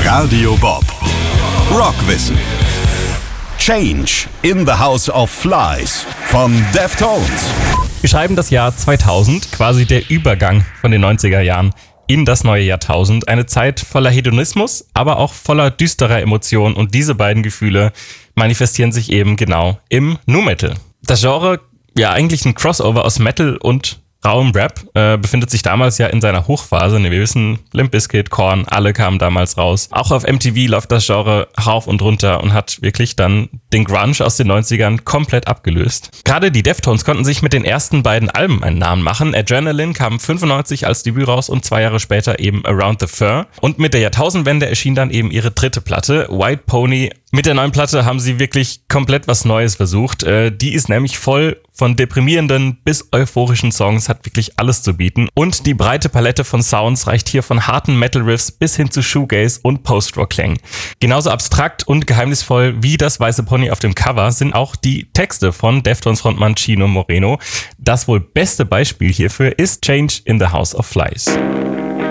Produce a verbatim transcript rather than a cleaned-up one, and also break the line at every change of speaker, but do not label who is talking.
Radio Bob. Rockwissen. Change in the House of Flies von Deftones.
Wir schreiben das Jahr zweitausend, quasi der Übergang von den neunziger Jahren in das neue Jahrtausend. Eine Zeit voller Hedonismus, aber auch voller düsterer Emotionen. Und diese beiden Gefühle manifestieren sich eben genau im Nu Metal. Das Genre, ja eigentlich ein Crossover aus Metal und rauem Rap, äh, befindet sich damals ja in seiner Hochphase. Ne, wir wissen, Limp Bizkit, Korn, alle kamen damals raus. Auch auf M T V läuft das Genre rauf und runter und hat wirklich dann den Grunge aus den neunzigern komplett abgelöst. Gerade die Deftones konnten sich mit den ersten beiden Alben einen Namen machen. Adrenaline kam fünfundneunzig als Debüt raus und zwei Jahre später eben Around the Fur. Und mit der Jahrtausendwende erschien dann eben ihre dritte Platte, White Pony. Mit der neuen Platte haben sie wirklich komplett was Neues versucht. Äh, die ist nämlich voll von deprimierenden bis euphorischen Songs, hat wirklich alles zu bieten. Und die breite Palette von Sounds reicht hier von harten Metal-Riffs bis hin zu Shoegaze und Post-Rock-Klängen. Genauso abstrakt und geheimnisvoll wie das weiße Pony auf dem Cover sind auch die Texte von Deftones-Frontmann Chino Moreno. Das wohl beste Beispiel hierfür ist Change in the House of Flies.